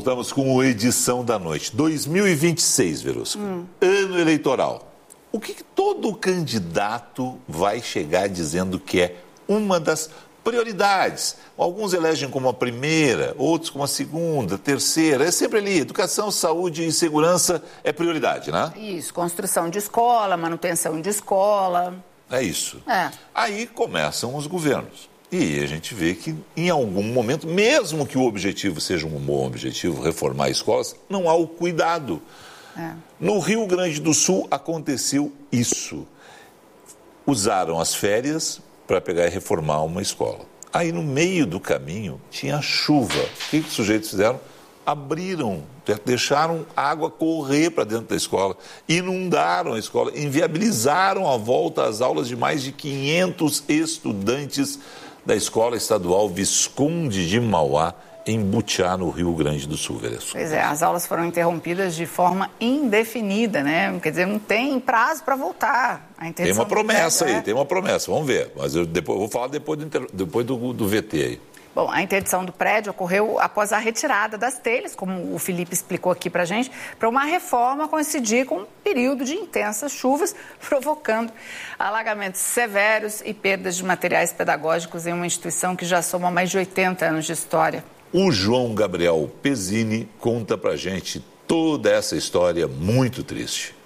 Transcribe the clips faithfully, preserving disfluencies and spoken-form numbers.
voltamos com a edição da noite. dois mil e vinte e seis, Verusca, hum. ano eleitoral. O que, que todo candidato vai chegar dizendo que é uma das prioridades? Alguns elegem como a primeira, outros como a segunda, terceira. É sempre ali, educação, saúde e segurança é prioridade, né? Isso, construção de escola, manutenção de escola. É isso. É. Aí começam os governos. E a gente vê que, em algum momento, mesmo que o objetivo seja um bom objetivo, reformar escolas, não há o cuidado. É. No Rio Grande do Sul aconteceu isso. Usaram as férias para pegar e reformar uma escola. Aí, no meio do caminho, tinha chuva. O que, que os sujeitos fizeram? Abriram, deixaram a água correr para dentro da escola, inundaram a escola, inviabilizaram a volta às aulas de mais de quinhentos estudantes da Escola Estadual Visconde de Mauá, em Butiá, no Rio Grande do Sul, Verusca. Pois é, as aulas foram interrompidas de forma indefinida, né? Quer dizer, não tem prazo para voltar. A tem uma promessa aí, é... tem uma promessa, vamos ver. Mas eu depois, vou falar depois, do, inter... depois do, do V T aí. Bom, a interdição do prédio ocorreu após a retirada das telhas, como o Felipe explicou aqui para a gente, para uma reforma coincidir com um período de intensas chuvas, provocando alagamentos severos e perdas de materiais pedagógicos em uma instituição que já soma mais de oitenta anos de história. O João Gabriel Pezzini conta para a gente toda essa história muito triste.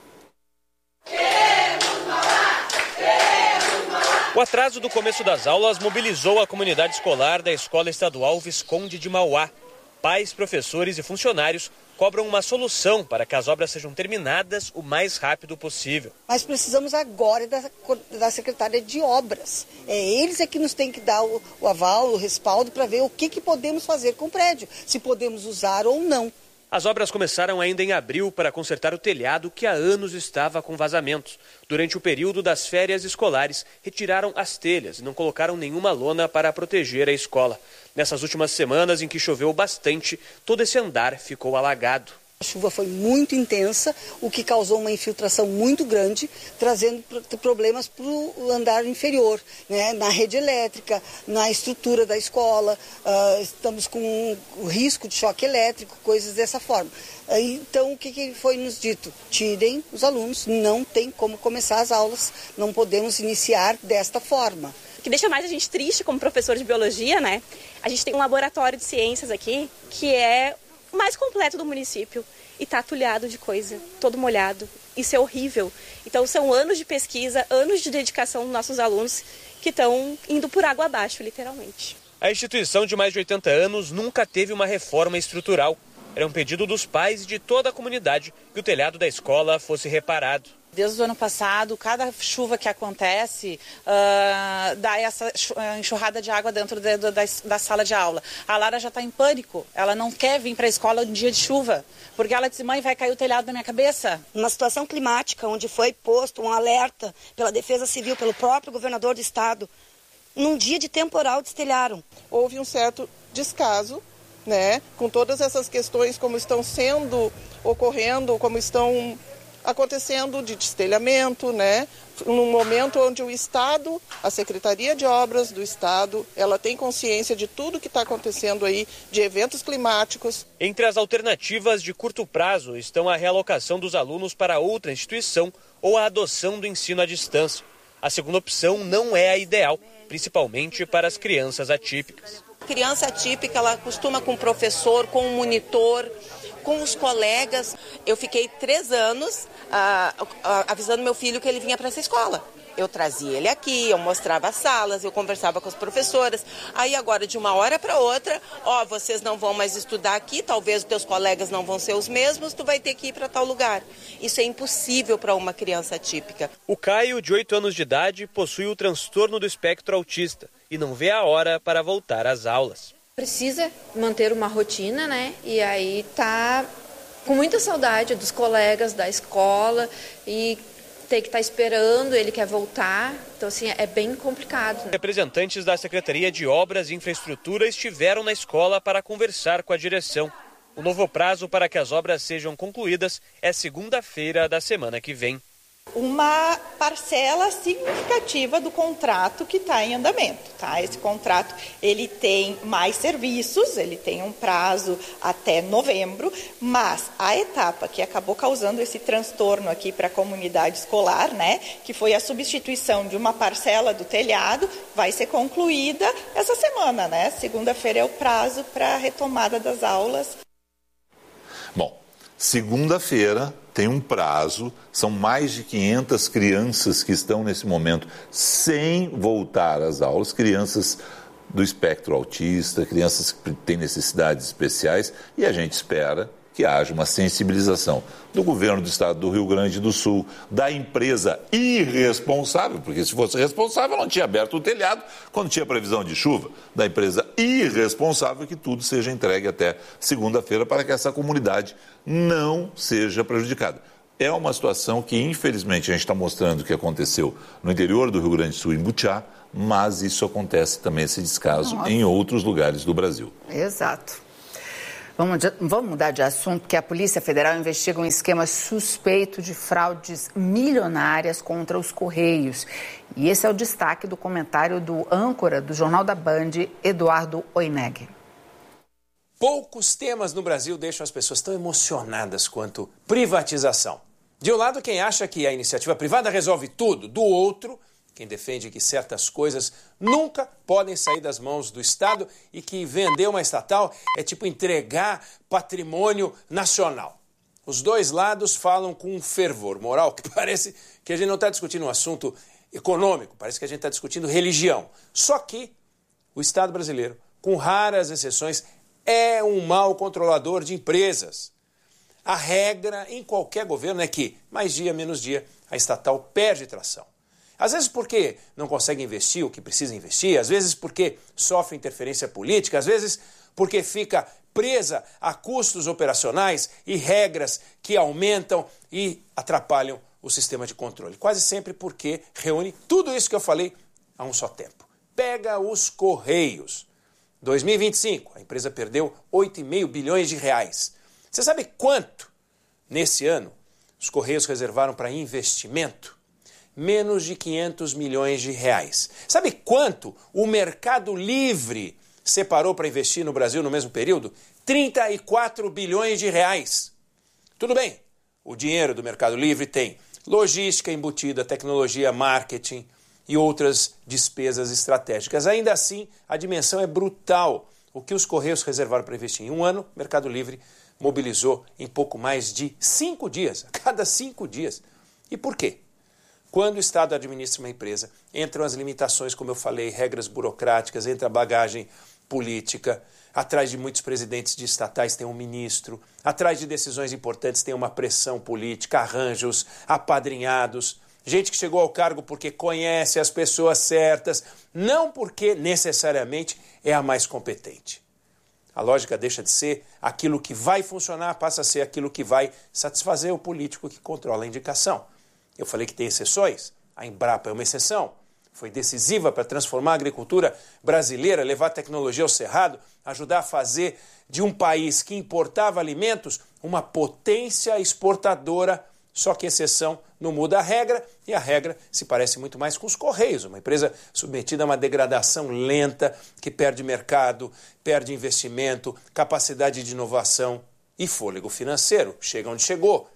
O atraso do começo das aulas mobilizou a comunidade escolar da Escola Estadual Visconde de Mauá. Pais, professores e funcionários cobram uma solução para que as obras sejam terminadas o mais rápido possível. Mas precisamos agora da, da Secretaria de Obras. É, eles é que nos têm que dar o, o aval, o respaldo para ver o que, que podemos fazer com o prédio, se podemos usar ou não. As obras começaram ainda em abril para consertar o telhado que há anos estava com vazamentos. Durante o período das férias escolares, retiraram as telhas e não colocaram nenhuma lona para proteger a escola. Nessas últimas semanas, em que choveu bastante, todo esse andar ficou alagado. A chuva foi muito intensa, o que causou uma infiltração muito grande, trazendo problemas para o andar inferior, né? Na rede elétrica, na estrutura da escola, uh, estamos com o risco de choque elétrico, coisas dessa forma. Uh, então, o que, que foi nos dito? Tirem os alunos, não tem como começar as aulas, não podemos iniciar desta forma. O que deixa mais a gente triste como professor de biologia, né? A gente tem um laboratório de ciências aqui que é o mais completo do município e está atulhado de coisa, todo molhado. Isso é horrível. Então são anos de pesquisa, anos de dedicação dos nossos alunos que estão indo por água abaixo, literalmente. A instituição de mais de oitenta anos nunca teve uma reforma estrutural. Era um pedido dos pais e de toda a comunidade que o telhado da escola fosse reparado. Desde o ano passado, cada chuva que acontece uh, dá essa enxurrada de água dentro de, de, da, da sala de aula. A Lara já está em pânico, ela não quer vir para a escola no dia de chuva, porque ela disse, mãe, vai cair o telhado na minha cabeça. Uma situação climática onde foi posto um alerta pela Defesa Civil, pelo próprio governador do estado, num dia de temporal destelharam. Houve um certo descaso, né, com todas essas questões como estão sendo ocorrendo, como estão acontecendo de destelhamento, né? Num momento onde o Estado, a Secretaria de Obras do Estado, ela tem consciência de tudo que está acontecendo aí, de eventos climáticos. Entre as alternativas de curto prazo estão a realocação dos alunos para outra instituição ou a adoção do ensino à distância. A segunda opção não é a ideal, principalmente para as crianças atípicas. A criança atípica, ela costuma com o professor, com o monitor, com os colegas. Eu fiquei três anos ah, ah, avisando meu filho que ele vinha para essa escola. Eu trazia ele aqui, eu mostrava as salas, eu conversava com as professoras. Aí agora, de uma hora para outra, ó, vocês não vão mais estudar aqui, talvez os teus colegas não vão ser os mesmos, tu vai ter que ir para tal lugar. Isso é impossível para uma criança atípica. O Caio, de oito anos de idade, possui o transtorno do espectro autista e não vê a hora para voltar às aulas. Precisa manter uma rotina, né? E aí tá com muita saudade dos colegas da escola e tem que estar esperando, ele quer voltar. Então, assim, é bem complicado. Né? Representantes da Secretaria de Obras e Infraestrutura estiveram na escola para conversar com a direção. O novo prazo para que as obras sejam concluídas é segunda-feira da semana que vem. Uma parcela significativa do contrato que está em andamento, tá? Esse contrato, ele tem mais serviços, ele tem um prazo até novembro, mas a etapa que acabou causando esse transtorno aqui para a comunidade escolar, né, que foi a substituição de uma parcela do telhado, vai ser concluída essa semana, né? Segunda-feira é o prazo para a retomada das aulas. Bom, segunda-feira tem um prazo, são mais de quinhentas crianças que estão nesse momento sem voltar às aulas, crianças do espectro autista, crianças que têm necessidades especiais, e a gente espera que haja uma sensibilização do governo do estado do Rio Grande do Sul, da empresa irresponsável, porque se fosse responsável não tinha aberto o telhado quando tinha previsão de chuva, da empresa irresponsável, que tudo seja entregue até segunda-feira para que essa comunidade não seja prejudicada. É uma situação que, infelizmente, a gente está mostrando que aconteceu no interior do Rio Grande do Sul, em Butiá, mas isso acontece também, esse descaso, Nossa. em outros lugares do Brasil. Exato. Vamos, vamos mudar de assunto, porque a Polícia Federal investiga um esquema suspeito de fraudes milionárias contra os Correios. E esse é o destaque do comentário do âncora do Jornal da Band, Eduardo Oineg. Poucos temas no Brasil deixam as pessoas tão emocionadas quanto privatização. De um lado, quem acha que a iniciativa privada resolve tudo. Do outro, quem defende que certas coisas nunca podem sair das mãos do Estado e que vender uma estatal é tipo entregar patrimônio nacional. Os dois lados falam com um fervor moral que parece que a gente não está discutindo um assunto econômico, parece que a gente está discutindo religião. Só que o Estado brasileiro, com raras exceções, é um mau controlador de empresas. A regra em qualquer governo é que, mais dia, menos dia, a estatal perde tração. Às vezes porque não consegue investir o que precisa investir, às vezes porque sofre interferência política, às vezes porque fica presa a custos operacionais e regras que aumentam e atrapalham o sistema de controle. Quase sempre porque reúne tudo isso que eu falei a um só tempo. Pega os Correios. dois mil e vinte e cinco, a empresa perdeu oito vírgula cinco bilhões de reais. Você sabe quanto, nesse ano, os Correios reservaram para investimento? Menos de quinhentos milhões de reais. Sabe quanto o Mercado Livre separou para investir no Brasil no mesmo período? trinta e quatro bilhões de reais. Tudo bem, o dinheiro do Mercado Livre tem logística embutida, tecnologia, marketing e outras despesas estratégicas. Ainda assim, a dimensão é brutal. O que os Correios reservaram para investir em um ano, o Mercado Livre mobilizou em pouco mais de cinco dias, a cada cinco dias. E por quê? Quando o Estado administra uma empresa, entram as limitações, como eu falei, regras burocráticas, entra a bagagem política, atrás de muitos presidentes de estatais tem um ministro, atrás de decisões importantes tem uma pressão política, arranjos, apadrinhados, gente que chegou ao cargo porque conhece as pessoas certas, não porque necessariamente é a mais competente. A lógica deixa de ser aquilo que vai funcionar, passa a ser aquilo que vai satisfazer o político que controla a indicação. Eu falei que tem exceções, a Embrapa é uma exceção, foi decisiva para transformar a agricultura brasileira, levar tecnologia ao cerrado, ajudar a fazer de um país que importava alimentos uma potência exportadora, só que exceção não muda a regra, e a regra se parece muito mais com os Correios, uma empresa submetida a uma degradação lenta, que perde mercado, perde investimento, capacidade de inovação e fôlego financeiro, chega onde chegou.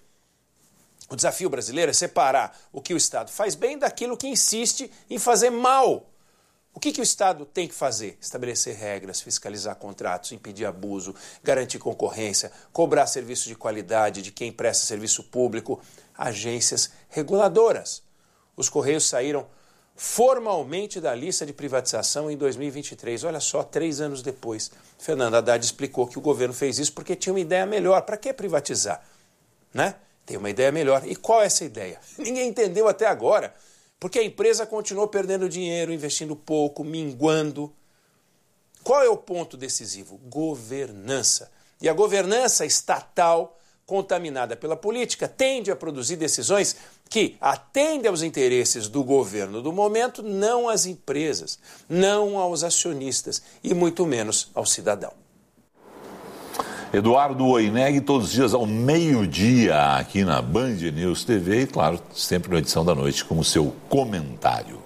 O desafio brasileiro é separar o que o Estado faz bem daquilo que insiste em fazer mal. O que, que o Estado tem que fazer? Estabelecer regras, fiscalizar contratos, impedir abuso, garantir concorrência, cobrar serviços de qualidade de quem presta serviço público, agências reguladoras. Os Correios saíram formalmente da lista de privatização em dois mil e vinte e três. Olha só, três anos depois. Fernando Haddad explicou que o governo fez isso porque tinha uma ideia melhor. Para que privatizar? Né? Tem uma ideia melhor. E qual é essa ideia? Ninguém entendeu até agora. Porque a empresa continuou perdendo dinheiro, investindo pouco, minguando. Qual é o ponto decisivo? Governança. E a governança estatal, contaminada pela política, tende a produzir decisões que atendem aos interesses do governo do momento, não às empresas, não aos acionistas e muito menos ao cidadão. Eduardo Oineg, todos os dias ao meio-dia, aqui na Band News T V e, claro, sempre na edição da noite com o seu comentário.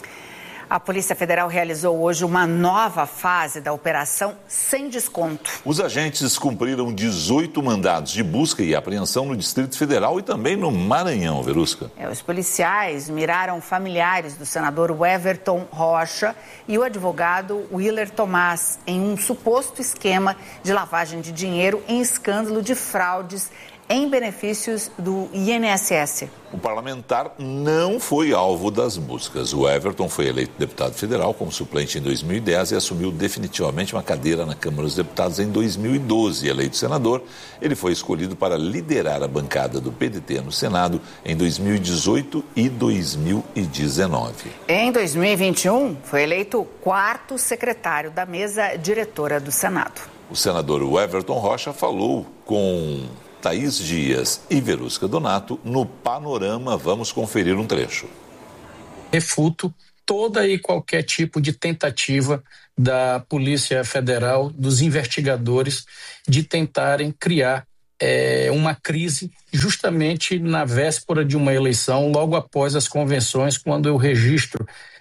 A Polícia Federal realizou hoje uma nova fase da Operação Sem Desconto. Os agentes cumpriram dezoito mandados de busca e apreensão no Distrito Federal e também no Maranhão, Verusca. É, os policiais miraram familiares do senador Everton Rocha e o advogado Willer Tomás em um suposto esquema de lavagem de dinheiro em escândalo de fraudes em benefícios do I N S S. O parlamentar não foi alvo das buscas. O Everton foi eleito deputado federal como suplente em dois mil e dez e assumiu definitivamente uma cadeira na Câmara dos Deputados em dois mil e doze. Eleito senador, ele foi escolhido para liderar a bancada do P D T no Senado em dois mil e dezoito e dois mil e dezenove. Em dois mil e vinte e um, foi eleito quarto secretário da mesa diretora do Senado. O senador Everton Rocha falou com Thaís Dias e Verusca Donato no Panorama. Vamos conferir um trecho. Refuto toda e qualquer tipo de tentativa da Polícia Federal, dos investigadores, de tentarem criar é, uma crise justamente na véspera de uma eleição, logo após as convenções, quando eu registro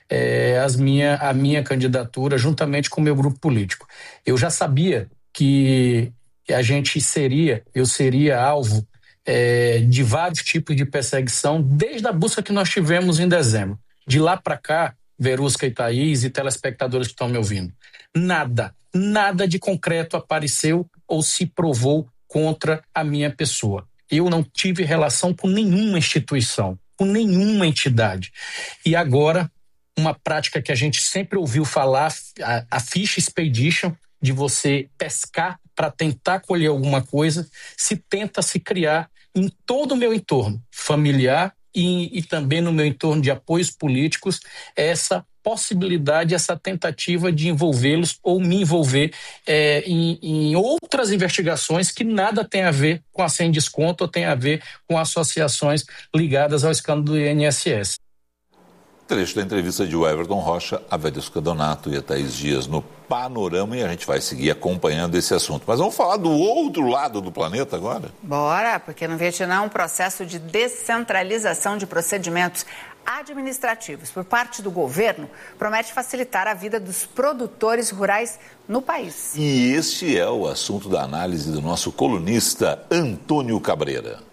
é, as minha, a minha candidatura juntamente com o meu grupo político. Eu já sabia que a gente seria, eu seria alvo é, de vários tipos de perseguição, desde a busca que nós tivemos em dezembro. De lá para cá, Verusca e Thaís e telespectadores que estão me ouvindo, nada, nada de concreto apareceu ou se provou contra a minha pessoa. Eu não tive relação com nenhuma instituição, com nenhuma entidade. E agora, uma prática que a gente sempre ouviu falar, a, a fish expedition, de você pescar para tentar colher alguma coisa, se tenta se criar em todo o meu entorno familiar e, e também no meu entorno de apoios políticos, essa possibilidade, essa tentativa de envolvê-los ou me envolver é, em, em outras investigações que nada tem a ver com a Sem Desconto ou tem a ver com associações ligadas ao escândalo do I N S S. Trecho da entrevista de Everton Rocha, a Verusca Donato e a Thaís Dias no Panorama, e a gente vai seguir acompanhando esse assunto. Mas vamos falar do outro lado do planeta agora? Bora, porque no Vietnã um processo de descentralização de procedimentos administrativos por parte do governo promete facilitar a vida dos produtores rurais no país. E este é o assunto da análise do nosso colunista Antônio Cabreira.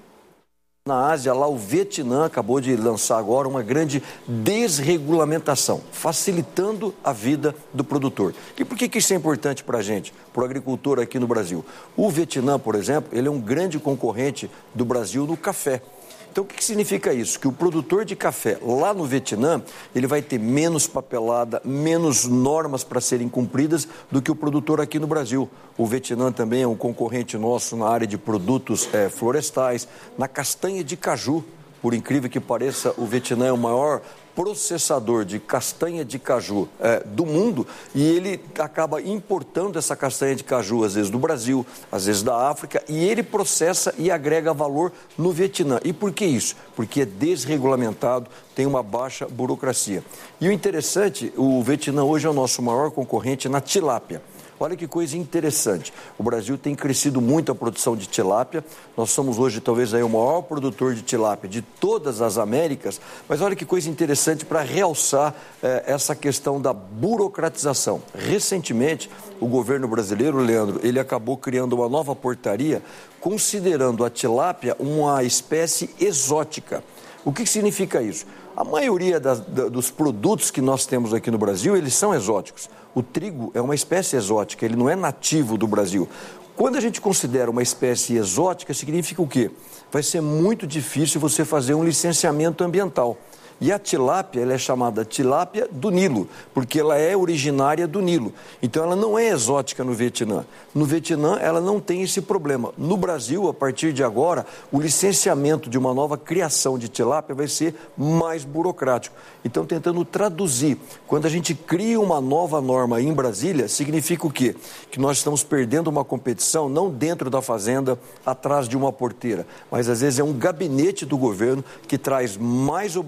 Na Ásia, lá o Vietnã acabou de lançar agora uma grande desregulamentação, facilitando a vida do produtor. E por que que isso é importante para a gente, para o agricultor aqui no Brasil? O Vietnã, por exemplo, ele é um grande concorrente do Brasil no café. Então, o que que significa isso? Que o produtor de café lá no Vietnã, ele vai ter menos papelada, menos normas para serem cumpridas do que o produtor aqui no Brasil. O Vietnã também é um concorrente nosso na área de produtos é, florestais, na castanha de caju. Por incrível que pareça, o Vietnã é o maior processador de castanha de caju é, do mundo, e ele acaba importando essa castanha de caju, às vezes do Brasil, às vezes da África, e ele processa e agrega valor no Vietnã. E por que isso? Porque é desregulamentado, tem uma baixa burocracia. E o interessante, o Vietnã hoje é o nosso maior concorrente na tilápia. Olha que coisa interessante, o Brasil tem crescido muito a produção de tilápia, nós somos hoje talvez aí o maior produtor de tilápia de todas as Américas, mas olha que coisa interessante para realçar eh, essa questão da burocratização. Recentemente, o governo brasileiro, Leandro, ele acabou criando uma nova portaria considerando a tilápia uma espécie exótica. O que significa isso? A maioria das, da, dos produtos que nós temos aqui no Brasil, eles são exóticos. O trigo é uma espécie exótica, ele não é nativo do Brasil. Quando a gente considera uma espécie exótica, significa o quê? Vai ser muito difícil você fazer um licenciamento ambiental. E a tilápia, ela é chamada tilápia do Nilo, porque ela é originária do Nilo. Então, ela não é exótica no Vietnã. No Vietnã, ela não tem esse problema. No Brasil, a partir de agora, o licenciamento de uma nova criação de tilápia vai ser mais burocrático. Então, tentando traduzir, quando a gente cria uma nova norma em Brasília, significa o quê? Que nós estamos perdendo uma competição não dentro da fazenda, atrás de uma porteira, mas às vezes é um gabinete do governo que traz mais obrigações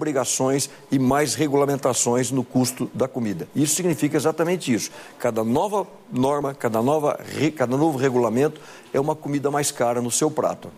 fiscalizações e mais regulamentações no custo da comida. Isso significa exatamente isso. Cada nova norma, cada, nova, cada novo regulamento é uma comida mais cara no seu prato.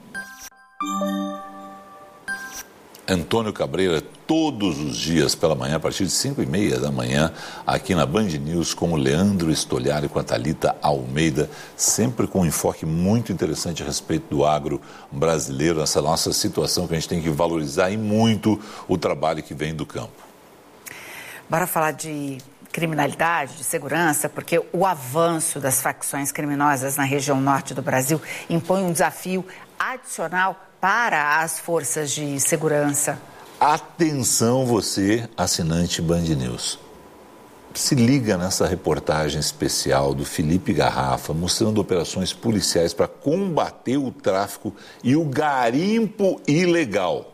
Antônio Cabreira, todos os dias pela manhã, a partir de cinco e meia da manhã, aqui na Band News, com o Leandro Stoliari e com a Thalita Almeida, sempre com um enfoque muito interessante a respeito do agro brasileiro, essa nossa situação que a gente tem que valorizar e muito o trabalho que vem do campo. Bora falar de criminalidade, de segurança, porque o avanço das facções criminosas na região norte do Brasil impõe um desafio adicional para as forças de segurança. Atenção você, assinante Band News. Se liga nessa reportagem especial do Felipe Garrafa, mostrando operações policiais para combater o tráfico e o garimpo ilegal.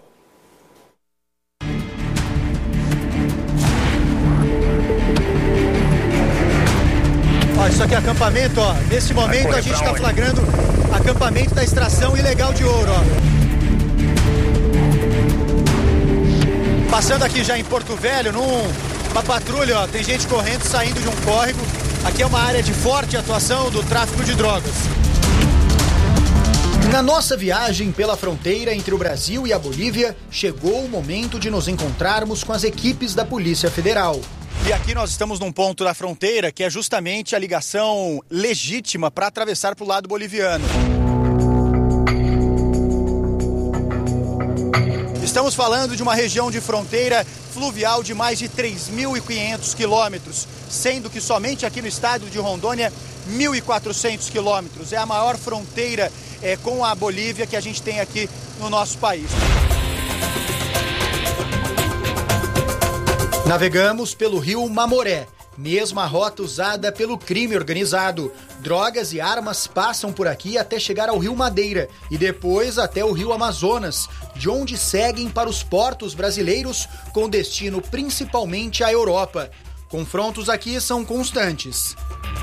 Ó, isso aqui é acampamento, ó. Nesse momento a gente está flagrando acampamento da extração ilegal de ouro, ó. Passando aqui já em Porto Velho, numa patrulha, ó, tem gente correndo, saindo de um córrego. Aqui é uma área de forte atuação do tráfico de drogas. Na nossa viagem pela fronteira entre o Brasil e a Bolívia, chegou o momento de nos encontrarmos com as equipes da Polícia Federal. E aqui nós estamos num ponto da fronteira que é justamente a ligação legítima para atravessar para o lado boliviano. Estamos falando de uma região de fronteira fluvial de mais de três mil e quinhentos quilômetros, sendo que somente aqui no estado de Rondônia, mil e quatrocentos quilômetros. É a maior fronteira é, com a Bolívia que a gente tem aqui no nosso país. Navegamos pelo rio Mamoré, mesma rota usada pelo crime organizado. Drogas e armas passam por aqui até chegar ao rio Madeira e depois até o rio Amazonas, de onde seguem para os portos brasileiros com destino principalmente à Europa. Confrontos aqui são constantes.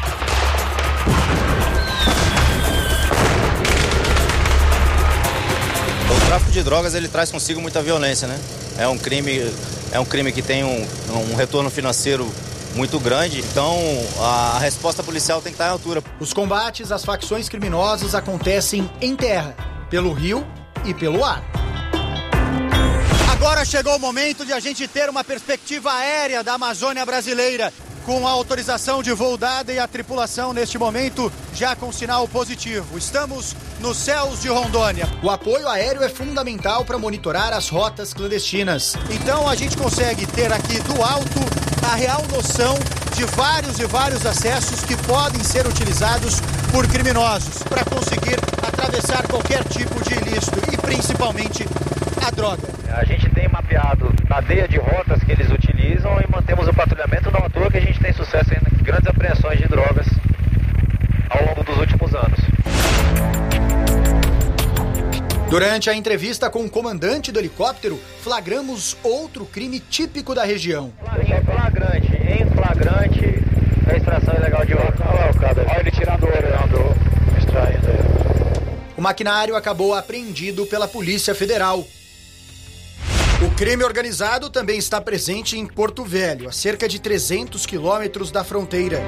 O tráfico de drogas ele traz consigo muita violência, né? É um crime, é um crime que tem um, um retorno financeiro muito grande, então a resposta policial tem que estar à altura. Os combates às facções criminosas acontecem em terra, pelo rio e pelo ar. Agora chegou o momento de a gente ter uma perspectiva aérea da Amazônia brasileira, com a autorização de voo dada e a tripulação neste momento já com sinal positivo. Estamos nos céus de Rondônia. O apoio aéreo é fundamental para monitorar as rotas clandestinas. Então a gente consegue ter aqui do alto a real noção de vários e vários acessos que podem ser utilizados por criminosos para conseguir atravessar qualquer tipo de ilícito e principalmente a droga. A gente tem mapeado a cadeia de rotas que eles utilizam e mantemos o patrulhamento, não à toa que a gente tem sucesso em grandes apreensões de drogas ao longo dos últimos anos. Durante a entrevista com o comandante do helicóptero, flagramos outro crime típico da região. Em flagrante, em flagrante, a extração ilegal de ouro. Olha lá o cara, olha ele tirando ouro, tirando, extraindo aí. O maquinário acabou apreendido pela Polícia Federal. O crime organizado também está presente em Porto Velho, a cerca de trezentos quilômetros da fronteira.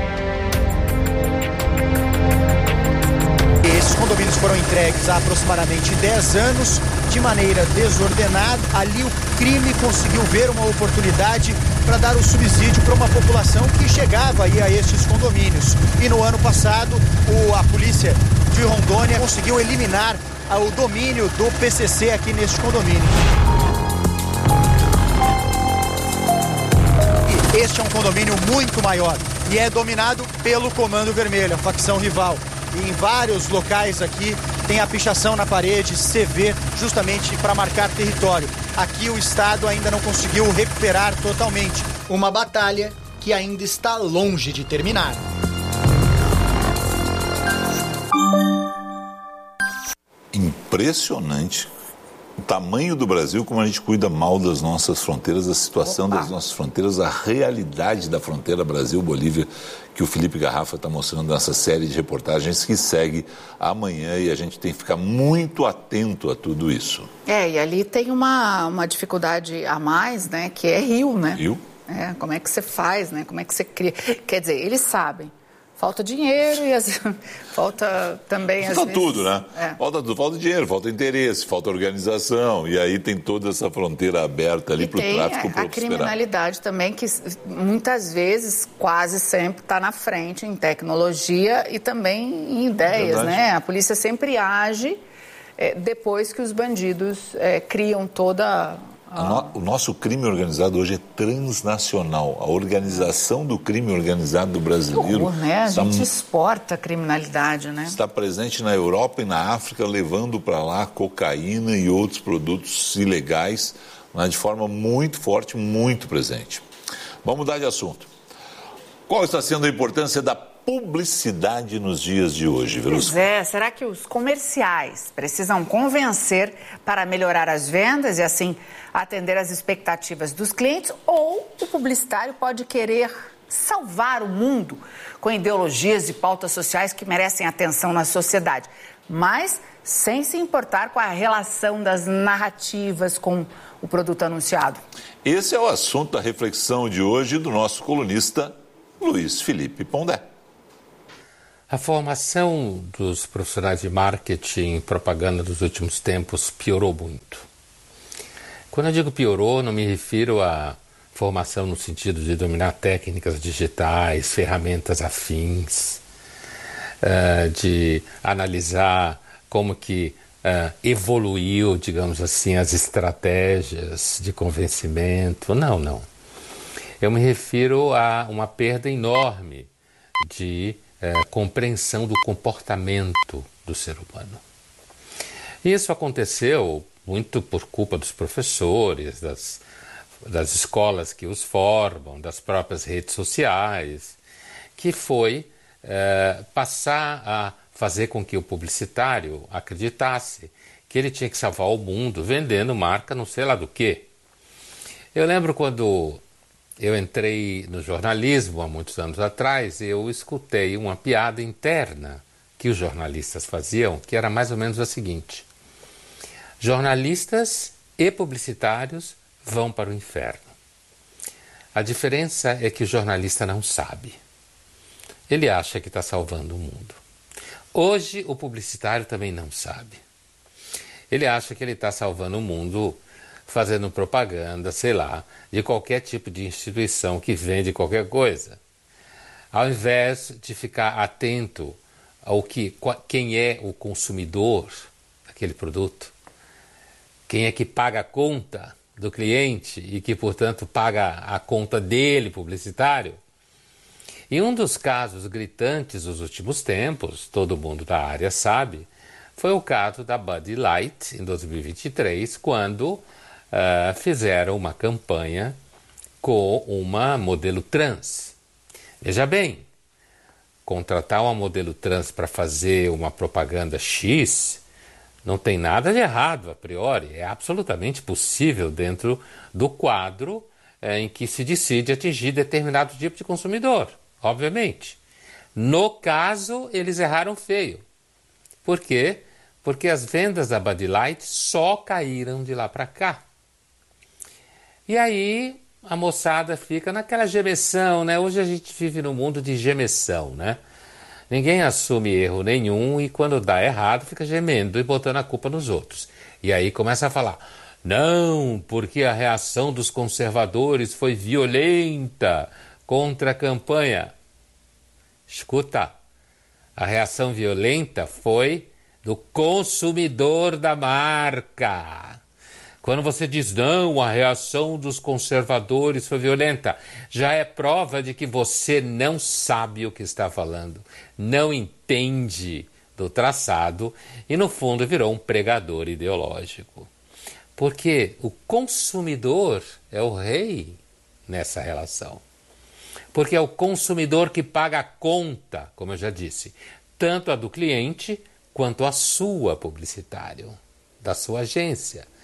Esses condomínios foram entregues há aproximadamente dez anos, de maneira desordenada. Ali o crime conseguiu ver uma oportunidade para dar o subsídio para uma população que chegava aí a estes condomínios. E no ano passado, o, a polícia de Rondônia conseguiu eliminar a, o domínio do P C C aqui neste condomínio. Este é um condomínio muito maior e é dominado pelo Comando Vermelho, a facção rival. E em vários locais aqui tem a pichação na parede, C V, justamente para marcar território. Aqui o Estado ainda não conseguiu recuperar totalmente. Uma batalha que ainda está longe de terminar. Impressionante tamanho do Brasil, como a gente cuida mal das nossas fronteiras, a situação Opa. das nossas fronteiras, a realidade da fronteira Brasil-Bolívia, que o Felipe Garrafa está mostrando nessa série de reportagens que segue amanhã, e a gente tem que ficar muito atento a tudo isso. É, e ali tem uma, uma dificuldade a mais, né, que é rio, né? Rio? É, como é que você faz, né? Como é que você cria? Quer dizer, eles sabem. Falta dinheiro e as... falta também... Falta às vezes... tudo, né? É. Falta tudo, falta dinheiro, falta interesse, falta organização, e aí tem toda essa fronteira aberta ali para o tráfico prosperar. A criminalidade também, que muitas vezes, quase sempre, está na frente em tecnologia e também em ideias, Verdade. né? A polícia sempre age é, depois que os bandidos é, criam toda... No, o nosso crime organizado hoje é transnacional. A organização do crime organizado brasileiro... Horror, né? A está, gente exporta a criminalidade, né? Está presente na Europa e na África, levando para lá cocaína e outros produtos ilegais, né, de forma muito forte, muito presente. Vamos mudar de assunto. Qual está sendo a importância da publicidade nos dias de hoje, Verusca? Pois é, será que os comerciais precisam convencer para melhorar as vendas e assim atender às expectativas dos clientes, ou o publicitário pode querer salvar o mundo com ideologias e pautas sociais que merecem atenção na sociedade, mas sem se importar com a relação das narrativas com o produto anunciado? Esse é o assunto da reflexão de hoje do nosso colunista Luiz Felipe Pondé. A formação dos profissionais de marketing e propaganda dos últimos tempos piorou muito. Quando eu digo piorou, não me refiro à formação no sentido de dominar técnicas digitais, ferramentas afins, uh, de analisar como que uh, evoluiu, digamos assim, as estratégias de convencimento. Não, não. Eu me refiro a uma perda enorme de É, compreensão do comportamento do ser humano. Isso aconteceu muito por culpa dos professores, das, das escolas que os formam, das próprias redes sociais, que foi é, passar a fazer com que o publicitário acreditasse que ele tinha que salvar o mundo vendendo marca não sei lá do quê. Eu lembro quando eu entrei no jornalismo há muitos anos atrás, eu escutei uma piada interna que os jornalistas faziam, que era mais ou menos a seguinte: jornalistas e publicitários vão para o inferno. A diferença é que o jornalista não sabe. Ele acha que está salvando o mundo. Hoje o publicitário também não sabe. Ele acha que ele está salvando o mundo fazendo propaganda, sei lá, de qualquer tipo de instituição que vende qualquer coisa. Ao invés de ficar atento ao que, quem é o consumidor daquele produto, quem é que paga a conta do cliente e que, portanto, paga a conta dele, publicitário. E um dos casos gritantes dos últimos tempos, todo mundo da área sabe, foi o caso da Bud Light, em dois mil e vinte e três, quando Uh, fizeram uma campanha com uma modelo trans. Veja bem, contratar uma modelo trans para fazer uma propaganda X não tem nada de errado a priori, é absolutamente possível dentro do quadro eh, em que se decide atingir determinado tipo de consumidor, obviamente. No caso, eles erraram feio. Por quê? Porque as vendas da Bud Light só caíram de lá para cá. E aí a moçada fica naquela gemeção, né? Hoje a gente vive num mundo de gemeção, né? Ninguém assume erro nenhum e quando dá errado fica gemendo e botando a culpa nos outros. E aí começa a falar, não, porque a reação dos conservadores foi violenta contra a campanha. Escuta, a reação violenta foi do consumidor da marca. Quando você diz, não, a reação dos conservadores foi violenta, já é prova de que você não sabe o que está falando, não entende do traçado e, no fundo, virou um pregador ideológico. Porque o consumidor é o rei nessa relação. Porque é o consumidor que paga a conta, como eu já disse, tanto a do cliente quanto a sua publicitário, da sua agência.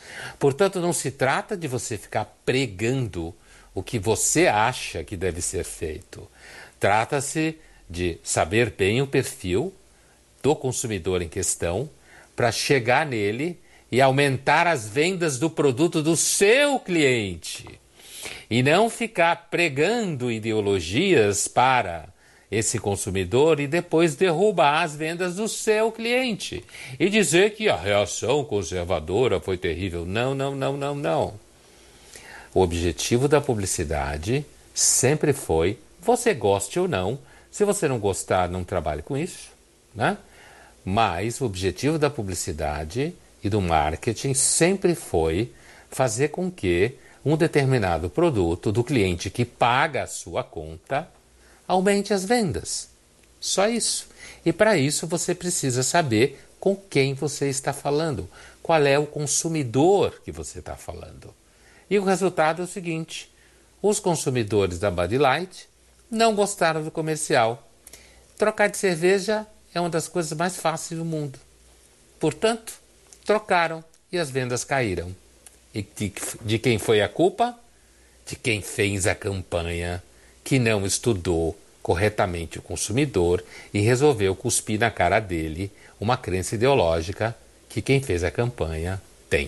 Portanto, não se trata de você ficar pregando o que você acha que deve ser feito. Trata-se de saber bem o perfil do consumidor em questão para chegar nele e aumentar as vendas do produto do seu cliente. E não ficar pregando ideologias para esse consumidor e depois derrubar as vendas do seu cliente. E dizer que a reação conservadora foi terrível. Não, não, não, não, não. O objetivo da publicidade sempre foi, você goste ou não, se você não gostar, não trabalhe com isso, né? Mas o objetivo da publicidade e do marketing sempre foi fazer com que um determinado produto do cliente que paga a sua conta aumente as vendas. Só isso. E para isso você precisa saber com quem você está falando, qual é o consumidor que você está falando. E o resultado é o seguinte: os consumidores da Bud Light não gostaram do comercial. Trocar de cerveja é uma das coisas mais fáceis do mundo. Portanto, trocaram e as vendas caíram. E de, de quem foi a culpa? De quem fez a campanha, que não estudou corretamente o consumidor e resolveu cuspir na cara dele uma crença ideológica que quem fez a campanha tem.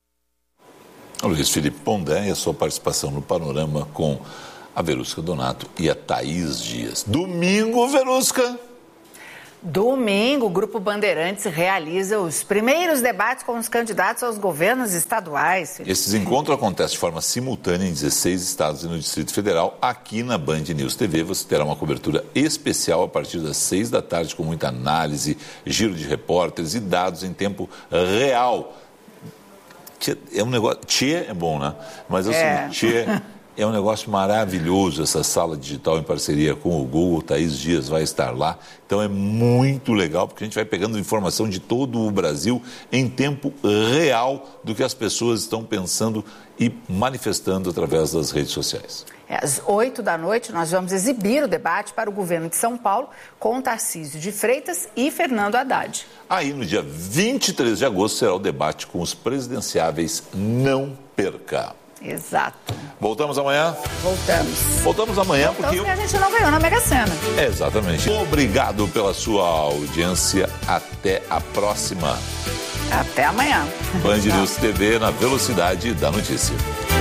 Luiz Felipe Pondé e a sua participação no Panorama com a Verusca Donato e a Thaís Dias. Domingo, Verusca! Domingo, o Grupo Bandeirantes realiza os primeiros debates com os candidatos aos governos estaduais. Esses encontros acontecem de forma simultânea em dezesseis estados e no Distrito Federal. Aqui na Band News T V você terá uma cobertura especial a partir das seis da tarde com muita análise, giro de repórteres e dados em tempo real. É um negócio... Tchê é bom, né? Mas assim, é. Tchê é um negócio maravilhoso, essa sala digital em parceria com o Google. Thaís Dias vai estar lá. Então é muito legal, porque a gente vai pegando informação de todo o Brasil em tempo real do que as pessoas estão pensando e manifestando através das redes sociais. É, às oito da noite nós vamos exibir o debate para o governo de São Paulo com Tarcísio de Freitas e Fernando Haddad. Aí no dia vinte e três de agosto será o debate com os presidenciáveis. Não perca! Exato. Voltamos amanhã? Voltamos. Voltamos amanhã Voltamos porque... porque a gente não ganhou na Mega Sena. É, exatamente. Obrigado pela sua audiência. Até a próxima. Até amanhã. Band News T V na velocidade da notícia.